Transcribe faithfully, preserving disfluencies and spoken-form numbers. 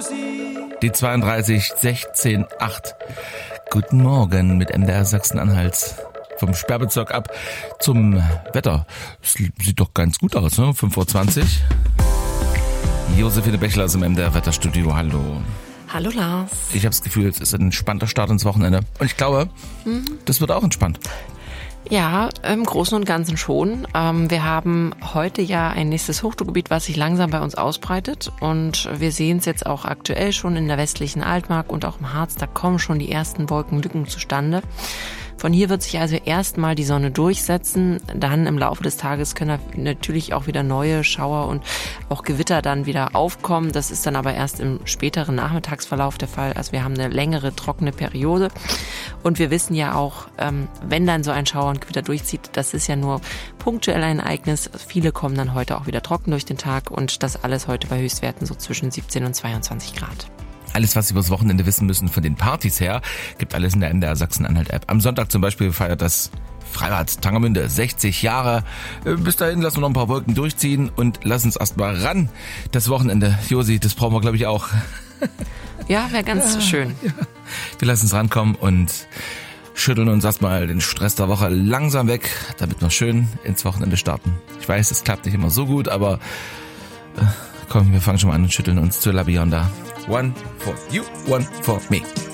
Die zweiunddreißig sechzehn acht. Guten Morgen mit M D R Sachsen-Anhalt. Vom Sperrbezirk ab zum Wetter. Es sieht doch ganz gut aus, ne? fünf Uhr zwanzig. Josephine Bechler aus dem M D R Wetterstudio. Hallo. Hallo Lars. Ich habe das Gefühl, es ist ein entspannter Start ins Wochenende. Und ich glaube, mhm. das wird auch entspannt. Ja, im Großen und Ganzen schon. Ähm, wir haben heute ja ein nächstes Hochdruckgebiet, was sich langsam bei uns ausbreitet. Und wir sehen es jetzt auch aktuell schon in der westlichen Altmark und auch im Harz. Da kommen schon die ersten Wolkenlücken zustande. Von hier wird sich also erstmal die Sonne durchsetzen. Dann im Laufe des Tages können natürlich auch wieder neue Schauer und auch Gewitter dann wieder aufkommen. Das ist dann aber erst im späteren Nachmittagsverlauf der Fall. Also wir haben eine längere trockene Periode. Und wir wissen ja auch, wenn dann so ein Schauer und Gewitter durchzieht, das ist ja nur punktuell ein Ereignis. Viele kommen dann heute auch wieder trocken durch den Tag und das alles heute bei Höchstwerten so zwischen siebzehn und zweiundzwanzig Grad. Alles, was Sie übers Wochenende wissen müssen von den Partys her, gibt alles in der M D R Sachsen-Anhalt-App. Am Sonntag zum Beispiel feiert das Freibad Tangermünde sechzig Jahre. Bis dahin lassen wir noch ein paar Wolken durchziehen und lassen uns erstmal ran. Das Wochenende, Josi, das brauchen wir, glaube ich, auch. Ja, wäre ganz ja, schön. Ja. Wir lassen uns rankommen und schütteln uns erstmal den Stress der Woche langsam weg, damit wir schön ins Wochenende starten. Ich weiß, es klappt nicht immer so gut, aber äh, komm, wir fangen schon mal an und schütteln uns zur La Bionda. One for you, one for me.